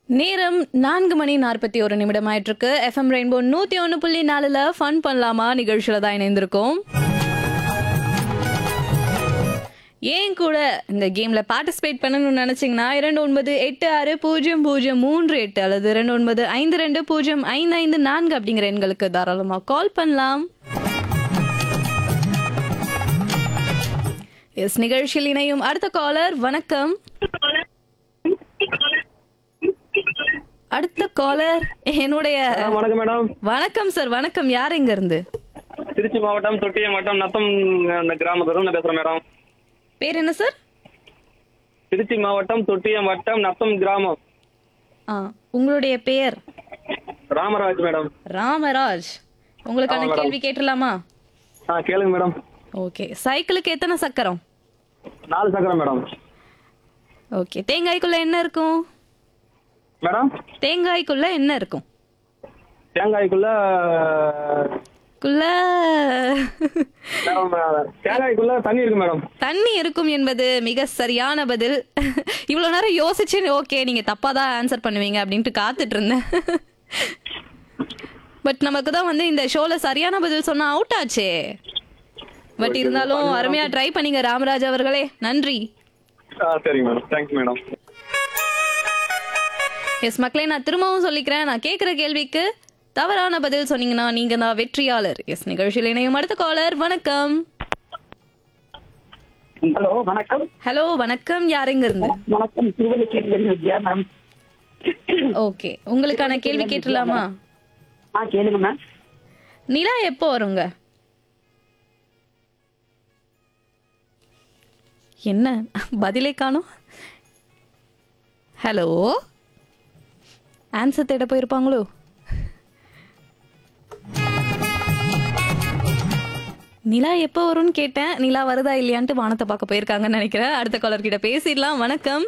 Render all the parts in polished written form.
நேரம் 4:41 ஆயிட்டிருக்கு. FM rainbow 101.4ல fun பண்ணலாமா நிகழ்ச்சியில தான் இணைந்திருக்கோம். ஏன் கூட இந்த கேம்ல பார்ட்டிசிபேட் பண்ணணும்னு நினைச்சீங்கன்னா 29860038 அல்லது 2952055554 அப்படிங்கிற எண்களுக்கு தாராளமா கால் பண்ணலாம். எஸ், நிகழ்ச்சியில் இணையும் அடுத்த காலர். வணக்கம். அடுத்த காலர் என்னுடைய வணக்கம் மேடம். வணக்கம் சார். வணக்கம். யார் எங்க இருந்து? திருச்சி மாவட்டம் தொட்டியம் வட்டம் நத்தம் கிராமத்துல பேசுறேன் மேடம். பேர் என்ன சார்? திருச்சி மாவட்டம் தொட்டியம் வட்டம் நத்தம் கிராமம். உங்களுடைய பெயர்? ராமராஜ் மேடம். ராமராஜ். உங்களுக்கான ஆமா, கேள்வி கேட்டுலாமா? கேளுங்க மேடம். ஓகே. சைக்கிளுக்கு எத்தனை சக்கரம்? 4 சக்கரம் மேடம். ஓகே. தேங்காய்க்குள்ள என்ன இருக்கும்? மேடம், தேங்காய்க்குள்ள என்ன இருக்கும்? தேங்காய்க்குள்ள குள்ள மேடம், தேங்காய்க்குள்ள தண்ணி இருக்கு மேடம். தண்ணி இருக்கும் என்பது மிக சரியான பதில். இவ்வளவு நேரம் யோசிச்சு ஓகே நீங்க தப்பா தான் ஆன்சர் பண்ணுவீங்க அப்படின்ட்டு காத்துட்டு இருந்தேன். பட் நமக்கு தான் வந்து இந்த ஷோல சரியான பதில் சொன்னா அவுட் ஆச்சே. பட் இருந்தாலும் அருமையா ட்ரை பண்ணீங்க ராமராஜ் அவர்களே. நன்றி. சரிங்க மேடம். Thanks madam. எஸ் மக்களே, நான் திரும்பவும் சொல்லிக்கிறேன். நான் கேட்குற கேள்விக்கு தவறான பதில் சொன்னீங்கன்னா நீங்க தான் வெற்றியாளர். எஸ், நிகழ்ச்சியில் இணையும் அடுத்த காலர். வணக்கம். ஹலோ வணக்கம். ஹலோ வணக்கம். யார் எங்க இருந்து? வணக்கம். மேம். ஓகே, உங்களுக்கான கேள்வி கேட்டுலாமா? கேளுங்க மேம். நிலா எப்போ வருங்க? என்ன பதிலே காணோம்? ஹலோ, ஆன்சர் தேட போயிருப்பாங்களோ? நிலா எப்போ வரும்னு கேட்டேன். நிலா வருதா இல்லையான்ட்டு வானத்தை பார்க்க போயிருக்காங்கன்னு நினைக்கிறேன். அடுத்த காலர் கிட்ட பேசிடலாம். வணக்கம்.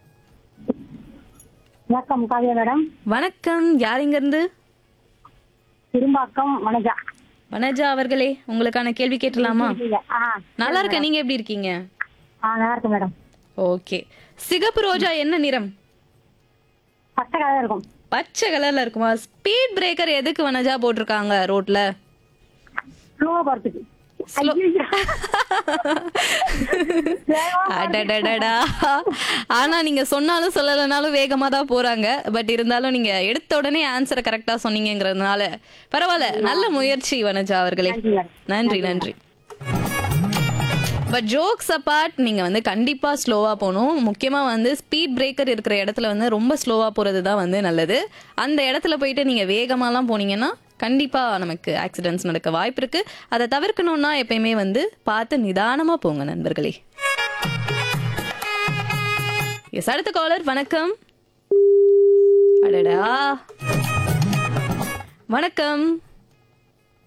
வணக்கம் காவியா மேடம். வணக்கம். யார் இங்க இருந்து? திரும்பாக்கம் வனஜா. வனஜா அவர்களே, உங்களுக்கான கேள்வி கேட்டலாமா? நல்லா இருக்கேன். நீங்க எப்படி இருக்கீங்க? நல்லா இருக்கு மேடம். ஓகே. சிகப்பு ரோஜா என்ன நிறம்? பச்சை கலர் இருக்கும். பச்சை கலர்ல இருக்குமா? ஸ்பீட் பிரேக்கர் எதுக்கு வனஜா போட்டிருக்காங்க ரோட்ல? ஸ்லோவா போறதுக்கு. அடடடடா. ஆனா நீங்க சொன்னாலும் சொல்லலனாலும் வேகமா தான் போறாங்க. பட் இருந்தாலும் நீங்க எடுத்த உடனே ஆன்சரை கரெக்டா சொன்னீங்கிறதுனால பரவாயில்ல. நல்ல முயற்சி வனஜா அவர்களே. நன்றி நன்றி. பட் ஜோக்ஸ் அப்பார்ட், நீங்க வந்து கண்டிப்பா ஸ்லோவா போகணும். முக்கியமா வந்து ஸ்பீட் பிரேக்கர் இருக்கிற இடத்துல வந்து ரொம்ப ஸ்லோவா போறது தான் வந்து நல்லது. அந்த இடத்துல போயிட்டு நீங்க வேகமாலாம் போனீங்கன்னா கண்டிப்பா நமக்கு ஆக்சிடென்ட்ஸ் நடக்க வாய்ப்பு இருக்கு. அதை தவிர்க்கணும்னா எப்பயுமே வந்து பார்த்து நிதானமா போங்க நண்பர்களே. எஸ், அடுத்த காலர். வணக்கம். அடடா. வணக்கம்.